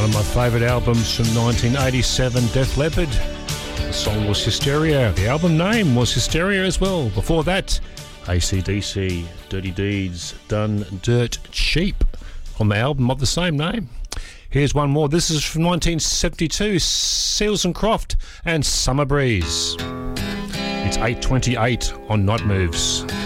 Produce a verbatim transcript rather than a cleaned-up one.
One of my favourite albums from nineteen eighty-seven, Def Leppard. The song was Hysteria. The album name was Hysteria as well. Before that, A C D C, Dirty Deeds, Done Dirt Cheap, on the album of the same name. Here's one more. This is from nineteen seventy-two, Seals and Croft and Summer Breeze. It's eight twenty-eight on Night Moves.